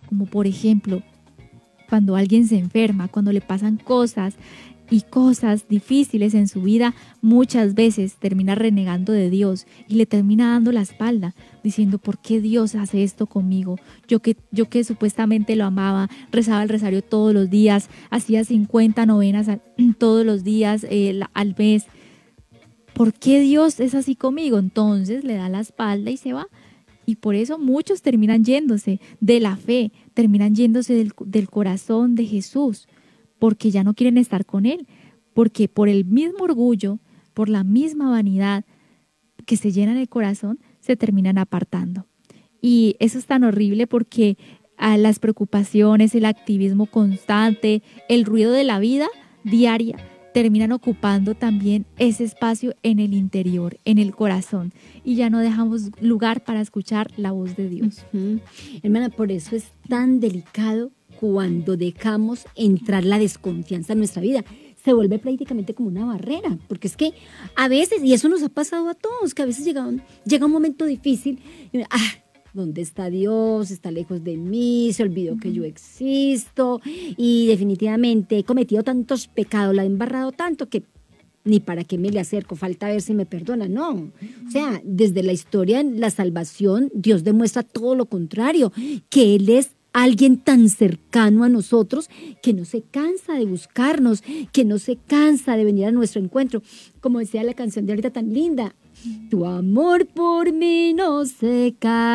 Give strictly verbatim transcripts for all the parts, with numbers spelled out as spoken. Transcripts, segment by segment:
como por ejemplo, cuando alguien se enferma, cuando le pasan cosas y cosas difíciles en su vida, muchas veces termina renegando de Dios y le termina dando la espalda, diciendo, ¿por qué Dios hace esto conmigo? Yo que, yo que supuestamente lo amaba, rezaba el rosario todos los días, hacía cincuenta novenas a, todos los días eh, al mes. ¿Por qué Dios es así conmigo? Entonces le da la espalda y se va. Y por eso muchos terminan yéndose de la fe, terminan yéndose del, del corazón de Jesús, porque ya no quieren estar con Él, porque por el mismo orgullo, por la misma vanidad que se llena en el corazón, se terminan apartando. Y eso es tan horrible porque a las preocupaciones, el activismo constante, el ruido de la vida diaria, terminan ocupando también ese espacio en el interior, en el corazón, y ya no dejamos lugar para escuchar la voz de Dios. Uh-huh. Hermana, por eso es tan delicado cuando dejamos entrar la desconfianza en nuestra vida. Se vuelve prácticamente como una barrera, porque es que a veces, y eso nos ha pasado a todos, que a veces llega un, llega un momento difícil, y, ah, ¿dónde está Dios? Está lejos de mí, se olvidó uh-huh. que yo existo, y definitivamente he cometido tantos pecados, la he embarrado tanto que ni para qué me le acerco, falta ver si me perdona, no. O sea, desde la historia, en la salvación, Dios demuestra todo lo contrario, que Él es alguien tan cercano a nosotros que no se cansa de buscarnos, que no se cansa de venir a nuestro encuentro. Como decía la canción de ahorita tan linda, tu amor por mí no se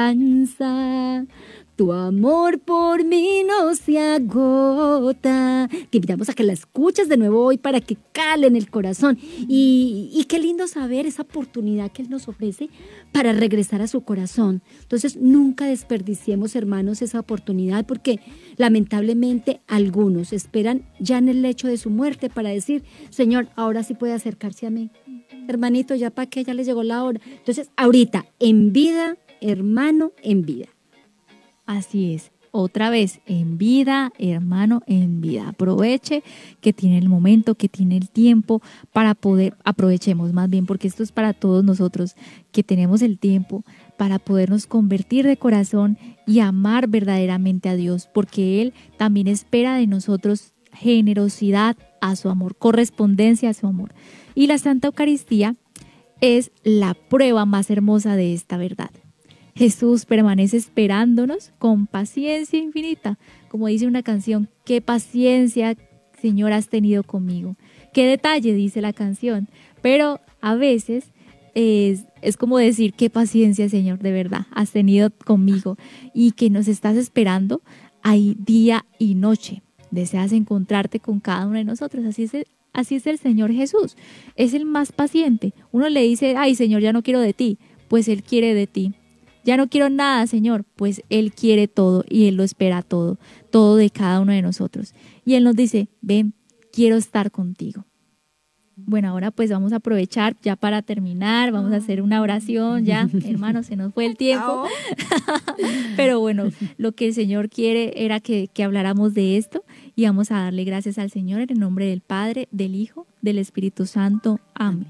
cansa, tu amor por mí no se agota. Te invitamos a que la escuches de nuevo hoy para que cale en el corazón. Y, y qué lindo saber esa oportunidad que Él nos ofrece para regresar a su corazón. Entonces, nunca desperdiciemos, hermanos, esa oportunidad, porque lamentablemente algunos esperan ya en el lecho de su muerte para decir, Señor, ahora sí puede acercarse a mí. Hermanito, ya para qué, ya le llegó la hora. Entonces, ahorita, en vida, hermano, en vida. Así es. Otra vez, en vida, hermano, en vida. Aproveche que tiene el momento, que tiene el tiempo para poder, aprovechemos más bien, porque esto es para todos nosotros, que tenemos el tiempo para podernos convertir de corazón y amar verdaderamente a Dios, porque Él también espera de nosotros generosidad a su amor, correspondencia a su amor. Y la Santa Eucaristía es la prueba más hermosa de esta verdad. Jesús permanece esperándonos con paciencia infinita. Como dice una canción, qué paciencia, Señor, has tenido conmigo. Qué detalle, dice la canción. Pero a veces es, es como decir, qué paciencia, Señor, de verdad, has tenido conmigo. Y que nos estás esperando ahí día y noche. Deseas encontrarte con cada uno de nosotros. Así es el, así es el Señor Jesús. Es el más paciente. Uno le dice, ay, Señor, ya no quiero de ti. Pues Él quiere de ti. Ya no quiero nada, Señor, pues Él quiere todo y Él lo espera todo, todo de cada uno de nosotros. Y Él nos dice, ven, quiero estar contigo. Bueno, ahora pues vamos a aprovechar ya para terminar, vamos a hacer una oración, ya, hermanos, se nos fue el tiempo. Pero bueno, lo que el Señor quiere era que, que habláramos de esto y vamos a darle gracias al Señor en el nombre del Padre, del Hijo, del Espíritu Santo. Amén.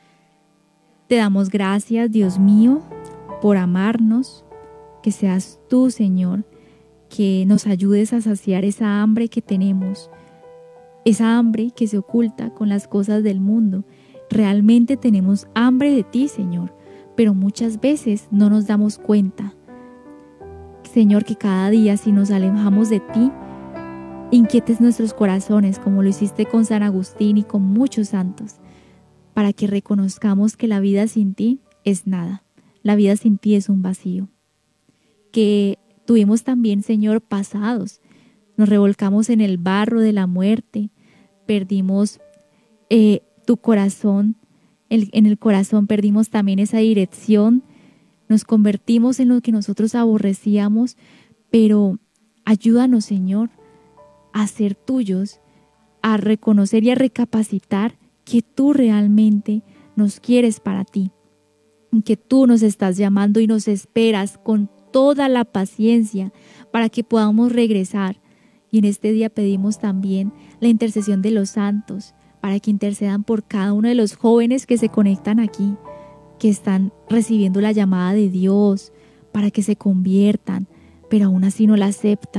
Te damos gracias, Dios mío, por amarnos, que seas tú, Señor, que nos ayudes a saciar esa hambre que tenemos, esa hambre que se oculta con las cosas del mundo. Realmente tenemos hambre de ti, Señor, pero muchas veces no nos damos cuenta. Señor, que cada día si nos alejamos de ti, inquietes nuestros corazones, como lo hiciste con San Agustín y con muchos santos, para que reconozcamos que la vida sin ti es nada. La vida sin ti es un vacío. Que tuvimos también, Señor, pasados. Nos revolcamos en el barro de la muerte. Perdimos eh, tu corazón. El, en el corazón perdimos también esa dirección. Nos convertimos en lo que nosotros aborrecíamos. Pero ayúdanos, Señor, a ser tuyos, a reconocer y a recapacitar que tú realmente nos quieres para ti. Que tú nos estás llamando y nos esperas con toda la paciencia para que podamos regresar. Y en este día pedimos también la intercesión de los santos para que intercedan por cada uno de los jóvenes que se conectan aquí, que están recibiendo la llamada de Dios para que se conviertan, pero aún así no la aceptan.